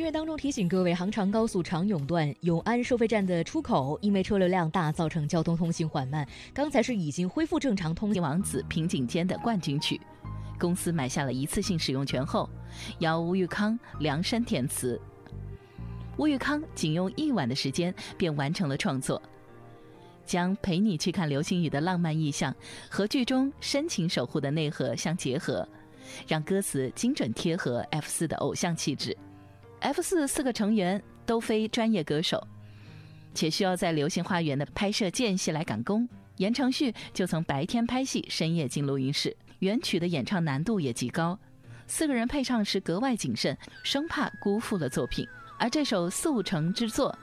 乐当中提醒各位，杭长高速常永段永安收费站的出口因为车流量大，造成交通通行缓慢。刚才是已经恢复正常通行。 王子平井坚的冠军曲，公司买下了一次性使用权后，邀吴玉康量身填词。吴玉康仅用1晚的时间便完成了创作，将陪你去看流星雨的浪漫意象和剧中深情守护的内核相结合，让歌词精准贴合 F4 的偶像气质。F4 4个成员都非专业歌手，且需要在流星花园的拍摄间隙来赶工，言承旭就从白天拍戏，深夜进录音室。原曲的演唱难度也极高，4个人配唱时格外谨慎，生怕辜负了作品。而这首4、5成之作